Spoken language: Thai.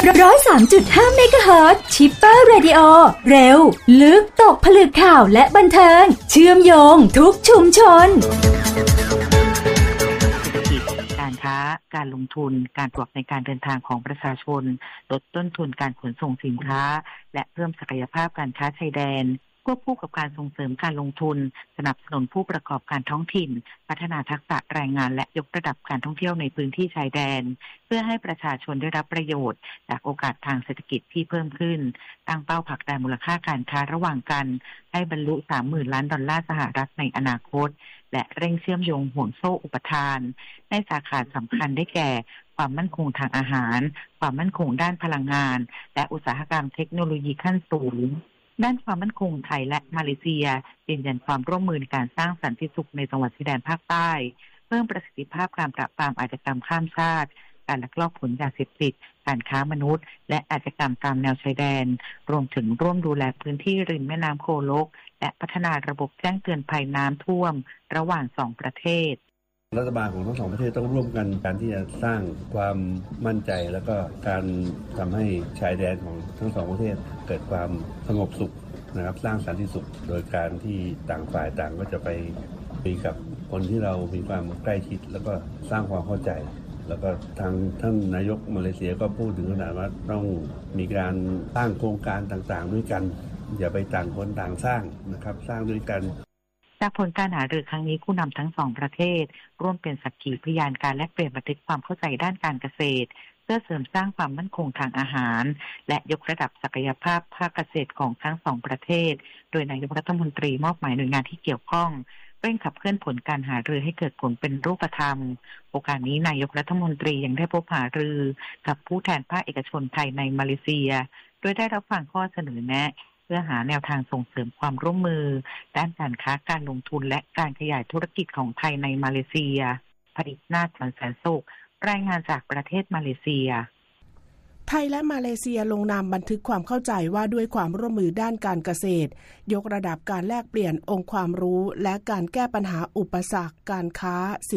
103.5 เมกะเฮิรตซ์ชิปเปอร์เรดิโอเร็วลึกตกผลึกข่าวและบันเทิงเชื่อมโยงทุกชุมชนการค้าการลงทุนการปรับในการเดินทางของประชาชนลดต้นทุนการขนส่งสินค้าและเพิ่มศักยภาพการค้าชายแดนควบคู่กับการส่งเสริมการลงทุนสนับสนุนผู้ประกอบการท้องถิ่นพัฒนาทักษะแรงงานและยกระดับการท่องเที่ยวในพื้นที่ชายแดนเพื่อให้ประชาชนได้รับประโยชน์จากโอกาสทางเศรษฐกิจที่เพิ่มขึ้นตั้งเป้าผลักดันมูลค่าการค้าระหว่างกันให้บรรลุ 30,000 ล้านดอลลาร์สหรัฐในอนาคตและเร่งเชื่อมโยงห่วงโซ่อุปทานในสาขาสำคัญได้แก่ความมั่นคงทางอาหารความมั่นคงด้านพลังงานและอุตสาหกรรมเทคโนโลยีขั้นสูงด้านความมั่นคงไทยและมาเลเซียยืนยันความร่วมมือในการสร้างสันติสุขในจังหวัดชายแดนภาคใต้เพิ่มประสิทธิภาพการปราบปรามอาชญากรรมข้ามชาติการลักลอบขนยาเสพติดการค้ามนุษย์และอาชญากรรมตามแนวชายแดนรวมถึงร่วมดูแลพื้นที่ริมแม่น้ำโขลกและพัฒนาระบบแจ้งเตือนภัยน้ำท่วมระหว่าง2ประเทศรัฐบาลของทั้งสองประเทศต้องร่วมกันการที่จะสร้างความมั่นใจแล้วก็การทำให้ชายแดนของทั้งสองประเทศเกิดความสงบสุขนะครับสร้างสันติสุขโดยการที่ต่างฝ่ายต่างก็จะไปคุยกับคนที่เรามีความใกล้ชิดแล้วก็สร้างความเข้าใจแล้วก็ทางท่านนายกมาเลเซียก็พูดถึงขนาดว่าต้องมีการสร้างโครงการต่างๆด้วยกันอย่าไปต่างคนต่างสร้างนะครับสร้างด้วยกันจากผลการหารือครั้งนี้ผู้นำทั้งสองประเทศร่วมเป็นสักขีพยานการแลกเปลี่ยนบันทึกความเข้าใจด้านการเกษตรเพื่อเสริมสร้างความมั่นคงทางอาหารและยกระดับศักยภาพภาคเกษตรของทั้งสองประเทศโดยนายกรัฐมนตรีมอบหมายหน่วยงานที่เกี่ยวข้องเร่งขับเคลื่อนผลการหารือให้เกิดผลเป็นรูปธรรมโอกาสนี้นายกรัฐมนตรียังได้พบหารือกับผู้แทนภาคเอกชนไทยในมาเลเซียโดยได้รับฟังข้อเสนอแนะเพื่อหาแนวทางส่งเสริมความร่วมมือด้านการค้าการลงทุนและการขยายธุรกิจของไทยในมาเลเซียผลิตนาถ แสนสุขรายงานจากประเทศมาเลเซียไทยและมาเลเซียลงนามบันทึกความเข้าใจว่าด้วยความร่วมมือด้านการเกษตรยกระดับการแลกเปลี่ยนองค์ความรู้และการแก้ปัญหาอุปสรรคการค้า